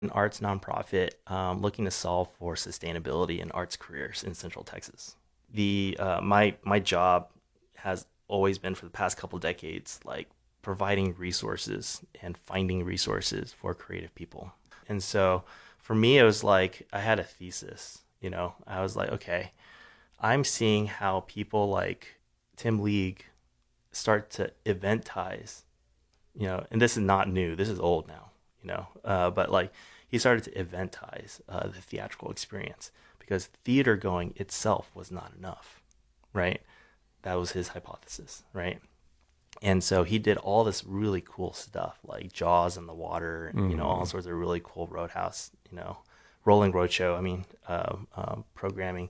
an arts nonprofit looking to solve for sustainability in arts careers in Central Texas. The my job has always been for the past couple decades like providing resources and finding resources for creative people. And so for me, it was like I had a thesis. I was like, okay, I'm seeing how people like Tim League start to eventize, and this is not new. This is old now, but like he started to eventize the theatrical experience because theater going itself was not enough, right? That was his hypothesis, right? And so he did all this really cool stuff like Jaws in the water, and, all Mm. sorts of really cool Roadhouse, Rolling Roadshow, programming,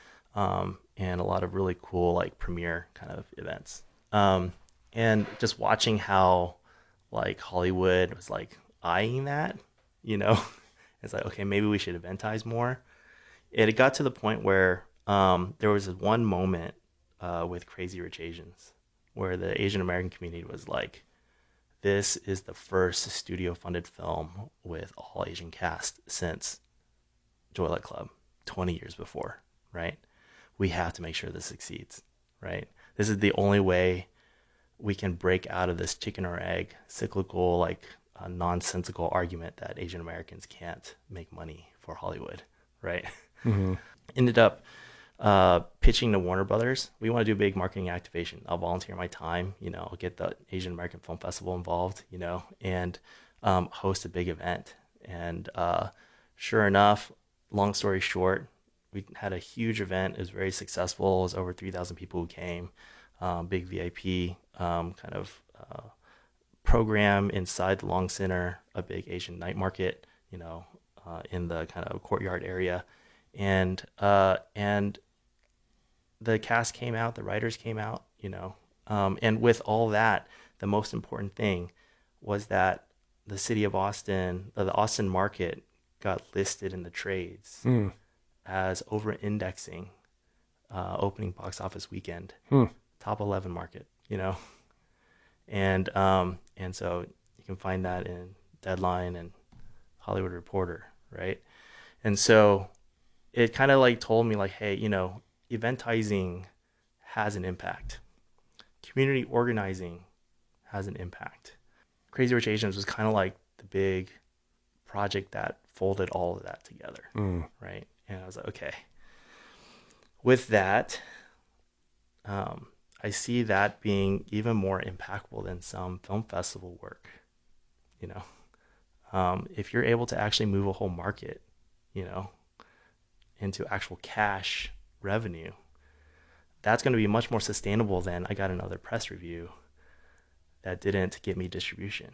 and a lot of really cool like premiere kind of events. Um, and just watching how like Hollywood was like eyeing that, you know, it's like, okay, maybe we should eventize more. It got to the point where there was one moment with Crazy Rich Asians where the Asian American community was like, this is the first studio funded film with all Asian cast since Joy Luck Club 20 years before, right? We have to make sure this succeeds, right? This is the only way we can break out of this chicken or egg cyclical, like nonsensical argument that Asian Americans can't make money for Hollywood, right? Hmm. Ended up pitching to Warner Brothers. We want to do a big marketing activation. I'll volunteer my time, I'll get the Asian American Film Festival involved, and host a big event. And sure enough, long story short, we had a huge event. It was very successful. It was over 3,000 people who came. Big VIP kind of program inside the Long Center, a big Asian night market, in the kind of courtyard area, and the cast came out, the writers came out, and with all that, the most important thing was that the city of Austin, the Austin market, got listed in the trades Mm. as over-indexing opening box office weekend, Hmm. top 11 market, and so you can find that in Deadline and Hollywood Reporter, right? And so it kind of like told me like, hey, eventizing has an impact. Community organizing has an impact. Crazy Rich Asians was kind of like the big project that folded all of that together, Mm. right? And I was like, okay, with that, I see that being even more impactful than some film festival work. You know, if you're able to actually move a whole market, you know, into actual cash revenue, that's going to be much more sustainable than I got another press review that didn't get me distribution.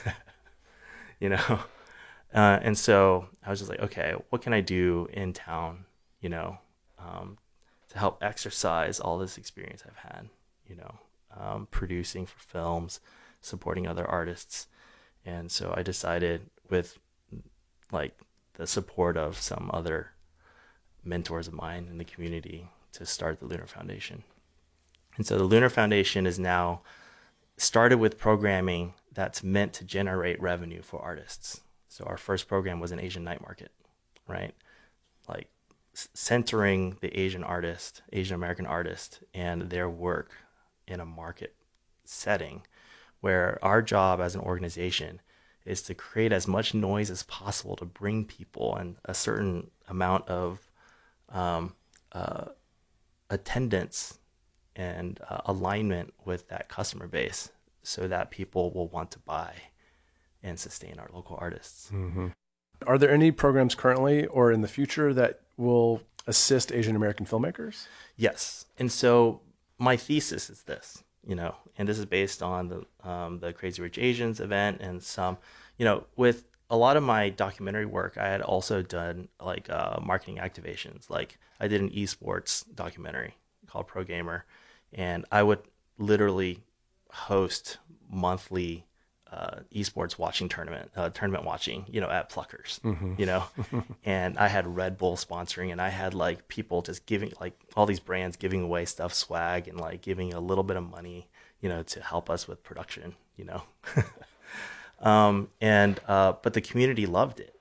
you know, and so I was just like, okay, what can I do in town? You know, um, to help exercise all this experience I've had. You know, producing for films, supporting other artists, and so I decided with like the support of some other mentors of mine in the community to start the Lunar Foundation. And so the Lunar Foundation is now started with programming that's meant to generate revenue for artists. So our first program was an Asian night market, right? Like centering the Asian artist, Asian American artist, and their work in a market setting where our job as an organization is to create as much noise as possible to bring people and a certain amount of um, uh, attendance and alignment with that customer base so that people will want to buy and sustain our local artists. Hmm. Are there any programs currently or in the future that will assist Asian American filmmakers? Yes. And so my thesis is this, and this is based on the Crazy Rich Asians event and some, with a lot of my documentary work, I had also done like marketing activations. Like I did an esports documentary called Pro Gamer, and I would literally host monthly esports watching tournament watching, at Pluckers, Hmm. you know, and I had Red Bull sponsoring, and I had like people just giving like all these brands giving away stuff, swag, and like giving a little bit of money, to help us with production. And but the community loved it,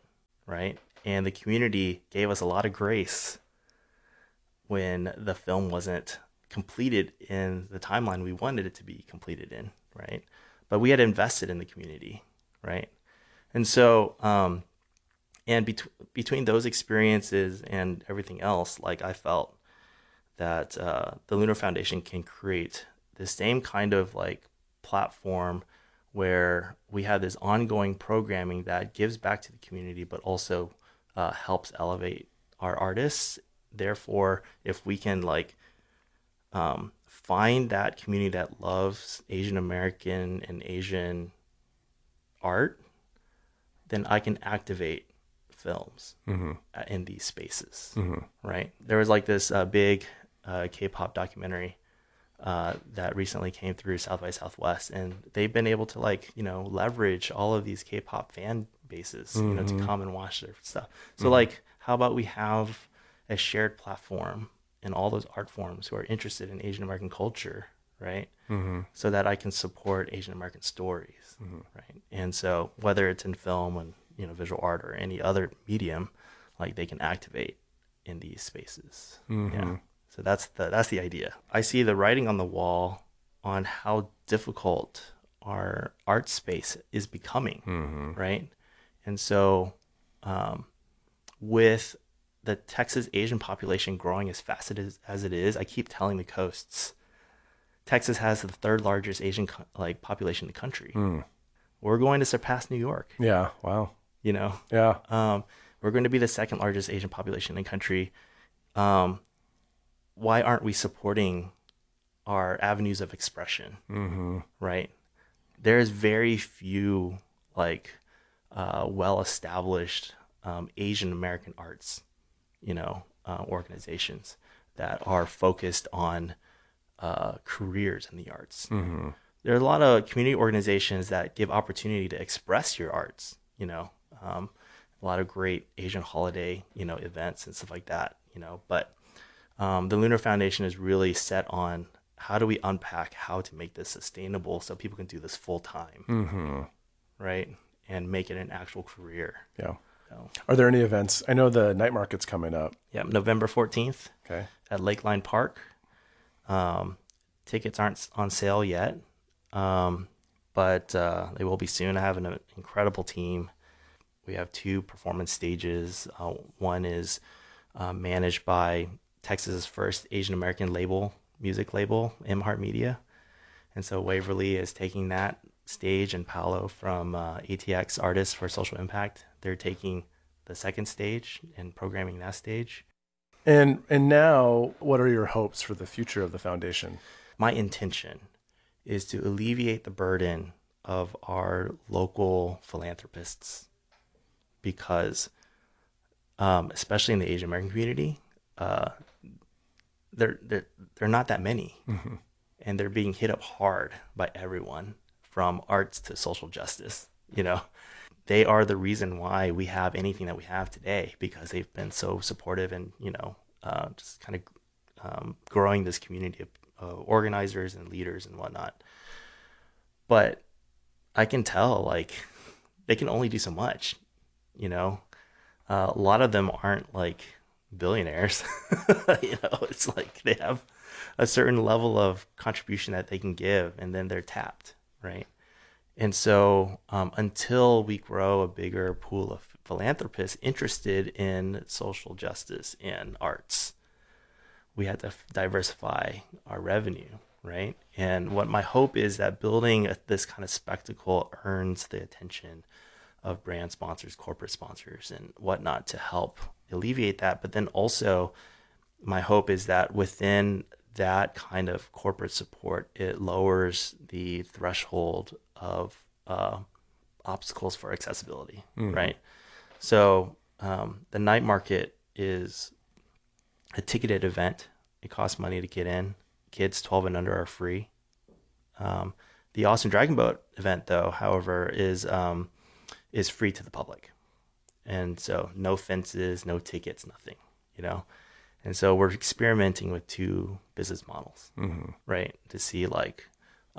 right? And the community gave us a lot of grace when the film wasn't completed in the timeline we wanted it to be completed in, right? But we had invested in the community, right? And so, and between those experiences and everything else, like I felt that the Lunar Foundation can create the same kind of like platform where we have this ongoing programming that gives back to the community, but also helps elevate our artists. Therefore, if we can like find that community that loves Asian American and Asian art, then I can activate films in these spaces, right? There was like this big K-pop documentary that recently came through South by Southwest, and they've been able to like, you know, leverage all of these K-pop fan bases, you know, to come and watch their stuff. So like, how about we have a shared platform in all those art forms who are interested in Asian American culture, right? So that I can support Asian American stories, right? And so whether it's in film and, you know, visual art or any other medium, like they can activate in these spaces. Yeah. So that's the idea. I see the writing on the wall on how difficult our art space is becoming, right? And so with the Texas Asian population growing as fast as it is, I keep telling the coasts, Texas has the third largest Asian like population in the country. We're going to surpass New York. Yeah. Wow. You know. Yeah. We're going to be the second largest Asian population in the country. Why aren't we supporting our avenues of expression? Right. There's very few like well-established Asian American arts, you know, organizations that are focused on careers in the arts. There are a lot of community organizations that give opportunity to express your arts, you know, a lot of great Asian holiday, you know, events and stuff like that, you know, but the Lunar Foundation is really set on how do we unpack how to make this sustainable so people can do this full time, right? And make it an actual career. Yeah. So, Are there any events? I know the night market's coming up. yeah, November 14th Okay. at Lakeline Park. Tickets aren't on sale yet, but they will be soon. I have an incredible team. We have 2 performance stages. One is managed by Texas's first Asian American music label, Heart Media. And so Waverly is taking that stage, and Paolo from ATX Artists for Social Impact, they're taking the second stage and programming that stage. And now, what are your hopes for the future of the foundation? My intention is to alleviate the burden of our local philanthropists, because especially in the Asian American community, they're not that many, and they're being hit up hard by everyone from arts to social justice. You know, they are the reason why we have anything that we have today, because they've been so supportive and, you know, just kind of growing this community of organizers and leaders and whatnot. But I can tell, like, they can only do so much, you know. A lot of them aren't like billionaires. You know, it's like they have a certain level of contribution that they can give, and then they're tapped, right? And so until we grow a bigger pool of philanthropists interested in social justice and arts, we have to diversify our revenue, right? And what my hope is that building this kind of spectacle earns the attention of brand sponsors, corporate sponsors, and whatnot to help alleviate that. But then also my hope is that within that kind of corporate support, it lowers the threshold of obstacles for accessibility, right? So the night market is a ticketed event. It costs money to get in. Kids 12 and under are free. The Austin Dragon Boat event, though, however, is free to the public. And so no fences, no tickets, nothing, you know? And so we're experimenting with 2 business models, right? To see like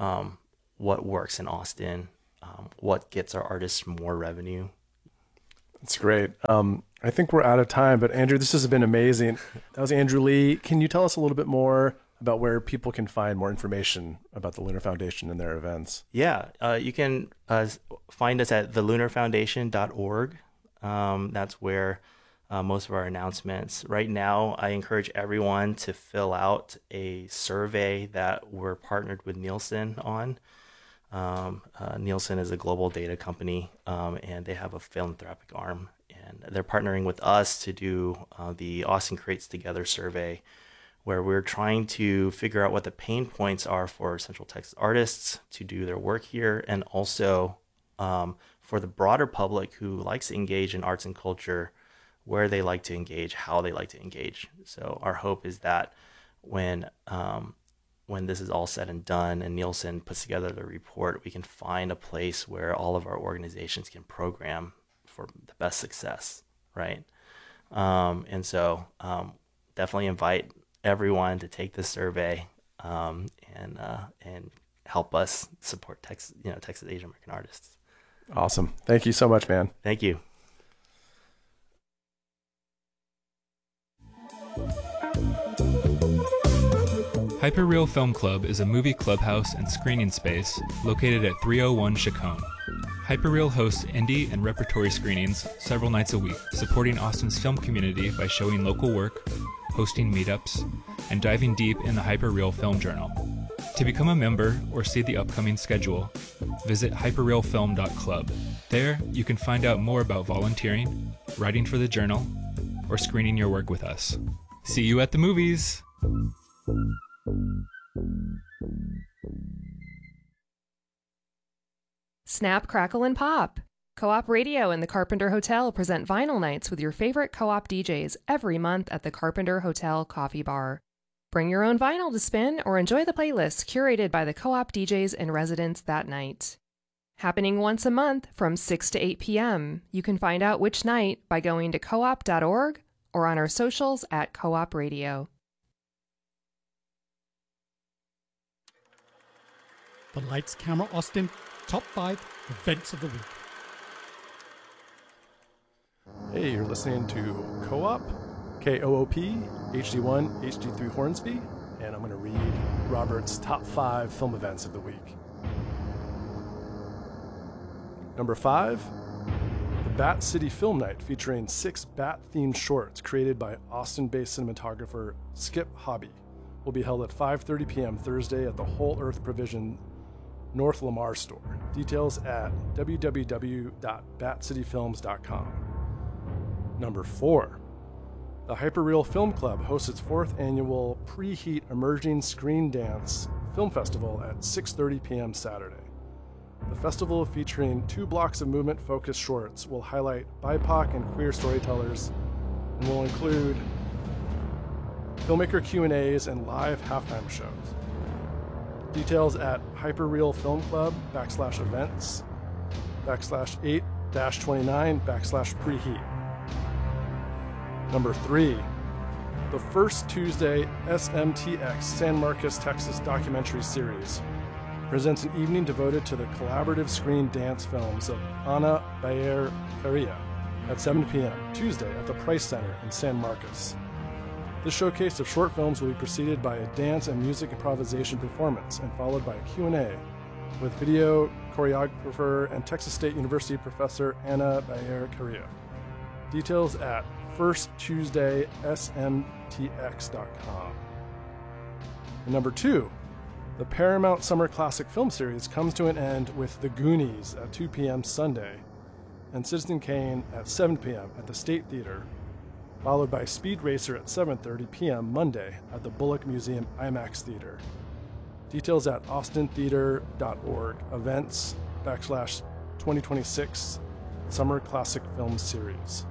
what works in Austin, what gets our artists more revenue. That's great. I think we're out of time, but Andrew, this has been amazing. That was Andrew Lee. Can you tell us a little bit more about where people can find more information about the Lunar Foundation and their events? Yeah, you can find us at thelunarfoundation.org. That's where most of our announcements. Right now, I encourage everyone to fill out a survey that we're partnered with Nielsen on. Nielsen is a global data company, and they have a philanthropic arm, and they're partnering with us to do the Austin Creates Together survey, where we're trying to figure out what the pain points are for Central Texas artists to do their work here, and also for the broader public who likes to engage in arts and culture, where they like to engage, how they like to engage. So our hope is that when this is all said and done and Nielsen puts together the report, we can find a place where all of our organizations can program for the best success, right? And so definitely invite everyone to take this survey and help us support Texas Asian American artists. Awesome. Thank you so much, man. Thank you. Hyperreal Film Club is a movie clubhouse and screening space located at 301 Chacon. Hyperreal hosts indie and repertory screenings several nights a week, supporting Austin's film community by showing local work, hosting meetups, and diving deep in the Hyperreal Film Journal. To become a member or see the upcoming schedule, visit hyperrealfilm.club. There, you can find out more about volunteering, writing for the journal, or screening your work with us. See you at the movies! Snap, crackle, and pop. Co-op Radio and the Carpenter Hotel present vinyl nights with your favorite co-op DJs every month at the Carpenter Hotel Coffee Bar. Bring your own vinyl to spin or enjoy the playlists curated by the co-op DJs in residence that night. Happening once a month from 6 to 8 p.m. You can find out which night by going to coop.org or on our socials at Co-op Radio. The Lights Camera Austin Top 5 Events of the Week. Hey, you're listening to Co-op, K-O-O-P, HD1, HD3 Hornsby, and I'm going to read Robert's top 5 film events of the week. Number 5, the Bat City Film Night, featuring 6 bat-themed shorts created by Austin-based cinematographer Skip Hobby, will be held at 5:30 p.m. Thursday at the Whole Earth Provision North Lamar store. Details at www.batcityfilms.com. Number 4, the Hyperreal Film Club hosts its 4th annual Preheat Emerging Screen Dance Film Festival at 6:30 p.m. Saturday. The festival, featuring 2 blocks of movement-focused shorts, will highlight BIPOC and queer storytellers and will include filmmaker Q&As and live halftime shows. Details at hyperrealfilmclub/events /8-29/preheat. Number 3, the First Tuesday SMTX San Marcos, Texas documentary series presents an evening devoted to the collaborative screen dance films of Ana Bayer Perea at 7 p.m. Tuesday at the Price Center in San Marcos. This showcase of short films will be preceded by a dance and music improvisation performance and followed by a Q&A with video choreographer and Texas State University professor Ana Bayer Perea. Details at firsttuesdaysmtx.com. And number 2, the Paramount Summer Classic Film Series comes to an end with The Goonies at 2 p.m. Sunday and Citizen Kane at 7 p.m. at the State Theater, followed by Speed Racer at 7:30 p.m. Monday at the Bullock Museum IMAX Theater. Details at austintheater.org, events /2026 Summer Classic Film Series.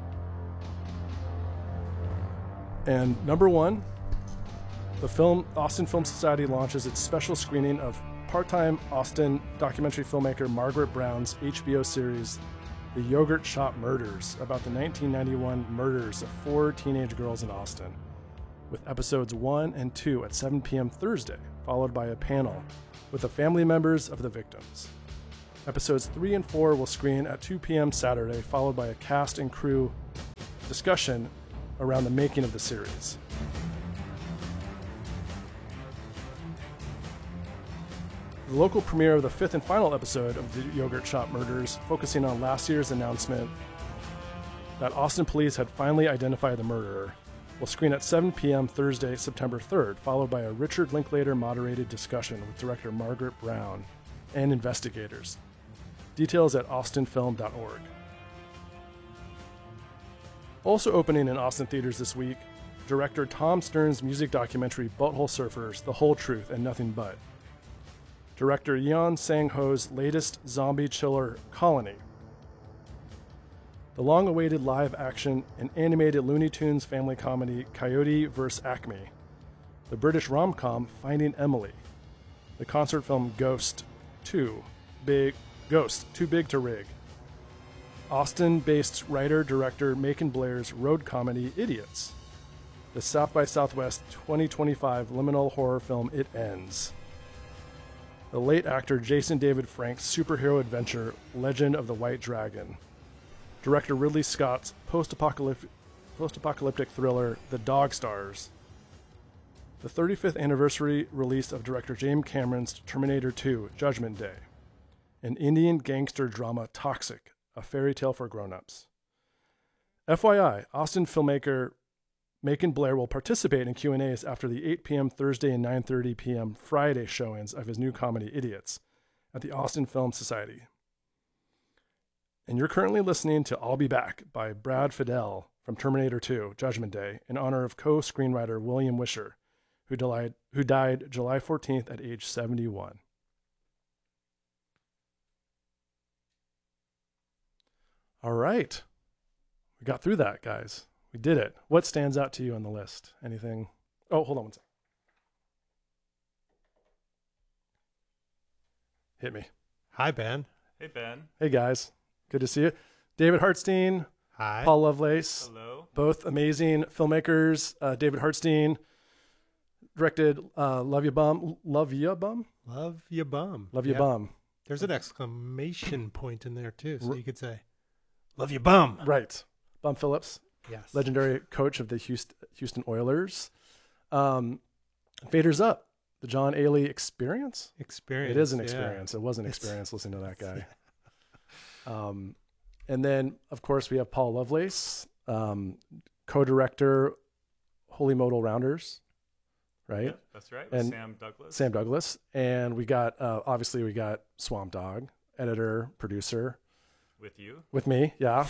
And number 1, the Austin Film Society launches its special screening of part-time Austin documentary filmmaker Margaret Brown's HBO series, The Yogurt Shop Murders, about the 1991 murders of 4 teenage girls in Austin, with episodes 1 and 2 at 7 p.m. Thursday, followed by a panel with the family members of the victims. Episodes 3 and 4 will screen at 2 p.m. Saturday, followed by a cast and crew discussion around the making of the series. The local premiere of the 5th and final episode of the Yogurt Shop Murders, focusing on last year's announcement that Austin police had finally identified the murderer, will screen at 7 p.m. Thursday, September 3rd, followed by a Richard Linklater moderated discussion with director Margaret Brown and investigators. Details at austinfilm.org. Also opening in Austin theaters this week, director Tom Stern's music documentary Butthole Surfers, The Whole Truth and Nothing But. Director Yeon Sang-ho's latest zombie chiller, Colony. The long-awaited live-action and animated Looney Tunes family comedy Coyote vs. Acme. The British rom-com Finding Emily. The concert film Ghost, Too Big to Rig. Austin-based writer-director Macon Blair's road comedy Idiots. The South by Southwest 2025 liminal horror film It Ends. The late actor Jason David Frank's superhero adventure Legend of the White Dragon. Director Ridley Scott's post-apocalyptic thriller The Dog Stars. The 35th anniversary release of director James Cameron's Terminator 2 Judgment Day. An Indian gangster drama Toxic, a fairy tale for grown-ups. FYI, Austin filmmaker Macon Blair will participate in Q&As after the 8 p.m. Thursday and 9:30 p.m. Friday showings of his new comedy Idiots at the Austin Film Society. And you're currently listening to I'll Be Back by Brad Fiedel from Terminator 2 Judgment Day in honor of co-screenwriter William Wisher, who died July 14th at age 71. All right. We got through that, guys. We did it. What stands out to you on the list? Anything? Oh, hold on one second. Hit me. Hi, Ben. Hey, Ben. Hey, guys. Good to see you. David Hartstein. Hi. Paul Lovelace. Hello. Both amazing filmmakers. David Hartstein directed Love Ya Bum. Love Ya Bum. There's an exclamation point in there, too, so you could say, Love Ya Bum. Right. Bum Phillips. Yes. Legendary coach of the Houston Oilers. Faders Up, the John Ailey experience. It is an experience. It was an experience listening to that guy. And then, of course, we have Paul Lovelace, co-director Holy Modal Rounders, right? Yep, that's right. And Sam Douglas. And we got, obviously, we got Swamp Dog, editor, producer. With you? With me, yeah.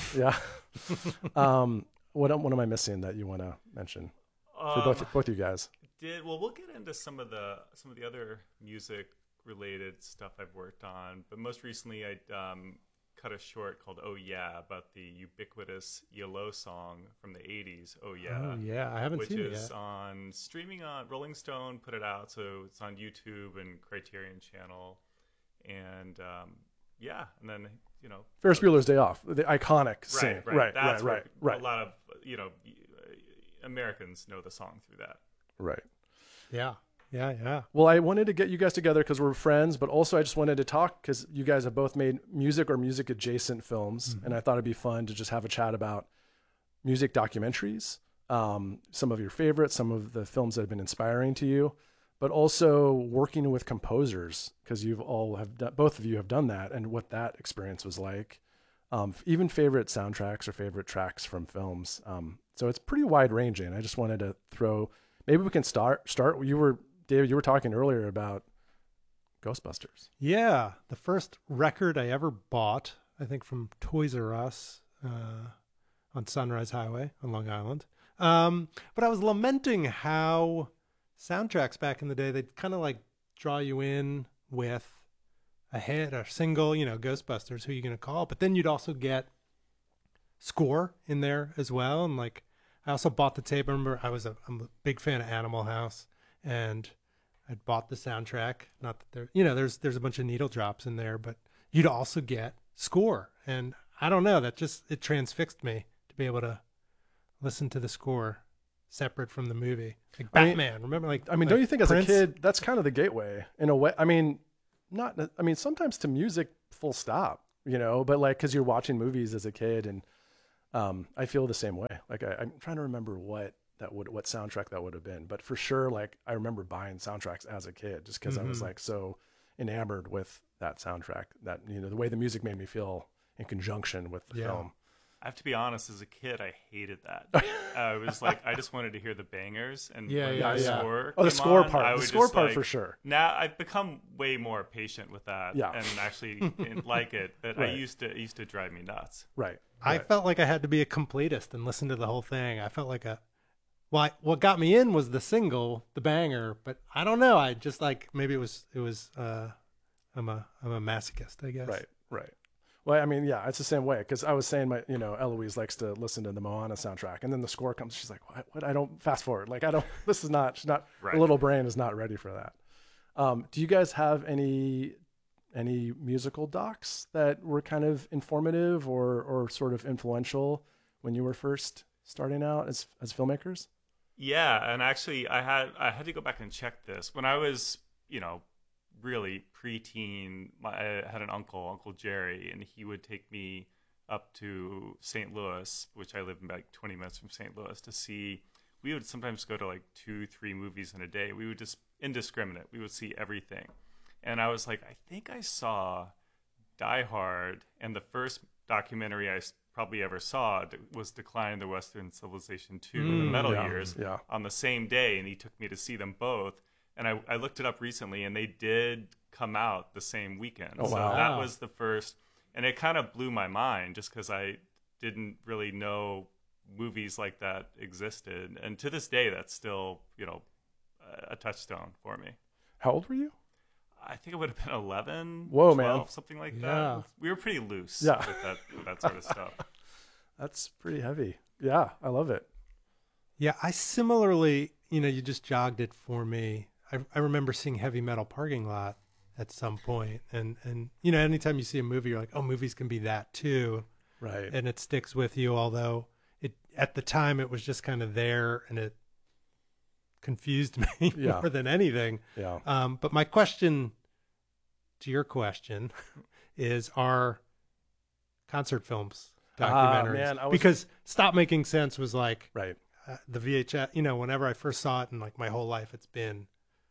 What am I missing that you want to mention for both you guys? We'll get into some of the other music related stuff I've worked on, but most recently I cut a short called "Oh Yeah" about the ubiquitous Yellow song from the '80s. Oh Yeah, I haven't seen it yet. Which is on streaming on Rolling Stone. Put it out, so it's on YouTube and Criterion Channel, and and then Ferris Bueller's Day Off, the iconic scene. Right. A lot of Americans know the song through that. Right. Yeah. Well, I wanted to get you guys together because we're friends, but also I just wanted to talk because you guys have both made music or music adjacent films, and I thought it'd be fun to just have a chat about music documentaries, some of your favorites, some of the films that have been inspiring to you, but also working with composers because both of you have done that, and what that experience was like. Even favorite soundtracks or favorite tracks from films. So it's pretty wide ranging. I just wanted to maybe we can start. David, you were talking earlier about Ghostbusters. Yeah. The first record I ever bought, I think from Toys R Us, on Sunrise Highway on Long Island. But I was lamenting how soundtracks back in the day, they'd kind of like draw you in with a hit or single, Ghostbusters, who are you going to call? But then you'd also get score in there as well. And like, I also bought the tape. I remember I'm a big fan of Animal House, and I'd bought the soundtrack. Not that there's a bunch of needle drops in there, but you'd also get score. And I don't know, it transfixed me to be able to listen to the score separate from the movie. Like Batman, remember? Don't you think as Prince? a kid, that's kind of the gateway in a way? I mean, I mean, sometimes to music, full stop, but like, cause you're watching movies as a kid, and I feel the same way. Like I'm trying to remember what soundtrack that would have been, but for sure, like I remember buying soundtracks as a kid just because I was like so enamored with that soundtrack, that the way the music made me feel in conjunction with the film. I have to be honest, as a kid, I hated that. I was like, I just wanted to hear the bangers and the score. Oh, the score on, part. The score part for sure. Now I've become way more patient with that and actually like it. But Right. it used to drive me nuts. Right. I felt like I had to be a completist and listen to the whole thing. I felt like what got me in was the single, the banger, but I don't know. I just like, maybe it was I'm a masochist, I guess. Right. Well, I mean, yeah, it's the same way. Cause I was saying Eloise likes to listen to the Moana soundtrack, and then the score comes. She's like, what? I don't fast forward. Like, she's not, Right. The little brain is not ready for that. Do you guys have any musical docs that were kind of informative or sort of influential when you were first starting out as filmmakers? Yeah, and actually, I had to go back and check this when I was, really preteen. I had an Uncle Jerry, and he would take me up to St. Louis, which I live in like 20 minutes from St. Louis, to see. We would sometimes go to like 2-3 movies in a day. We would just indiscriminate. We would see everything, and I was like, I think I saw Die Hard, and the first documentary I probably ever saw was Decline of the Western Civilization 2 in the Metal Years on the same day, and he took me to see them both. And I looked it up recently, and they did come out the same weekend. Oh, wow. So that was the first, and it kind of blew my mind just because I didn't really know movies like that existed. And to this day, that's still, a touchdown for me. How old were you? I think it would have been 11, Whoa, 12, man. something like Yeah. that. We were pretty loose Yeah. with that sort of stuff. That's pretty heavy. Yeah, I love it. Yeah, I similarly, you just jogged it for me. I remember seeing Heavy Metal Parking Lot at some point, and anytime you see a movie, you're like, oh, movies can be that too, Right. and it sticks with you. Although at the time it was just kind of there, and it confused me more than anything. Yeah. But my question to your question is, are concert films documentaries? Man, because Stop Making Sense was like Right. the VHS, whenever I first saw it, and like my whole life, it's been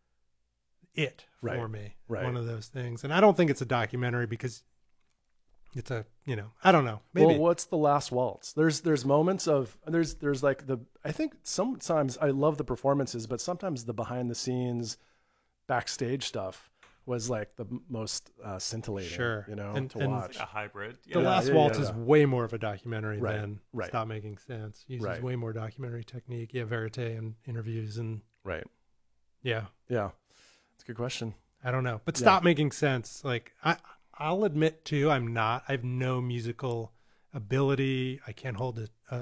it for me. Right. One of those things. And I don't think it's a documentary because it's a, I don't know. Maybe. Well, what's The Last Waltz? There's moments of there's like I think sometimes I love the performances, but sometimes the behind the scenes backstage stuff was like the most scintillating, Sure. And to watch. Like a hybrid. The Last Waltz is way more of a documentary Right, than right. Stop Making Sense. Uses way more documentary technique. Yeah, verite and interviews and Right. yeah. Yeah. It's a good question. I don't know. But Stop Making Sense. Like I'll admit too, I have no musical ability. I can't hold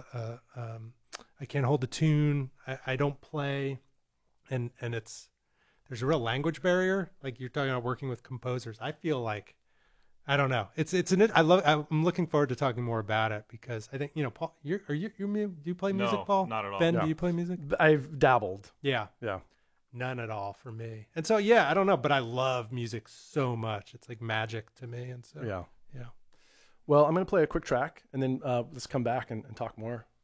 a tune. I don't play, and there's a real language barrier. Like you're talking about working with composers. I feel like, I don't know. I'm looking forward to talking more about it because I think, Paul, do you play music, No, Paul? not at all. Ben, No. do you play music? I've dabbled. Yeah. Yeah. None at all for me. And so, yeah, I don't know, but I love music so much. It's like magic to me. And so, Yeah. yeah. Well, I'm going to play a quick track, and then let's come back and talk more